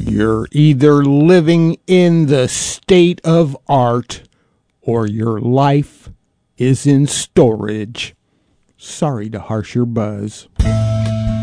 You're either living in the state of art or your life is in storage. Sorry to harsh your buzz.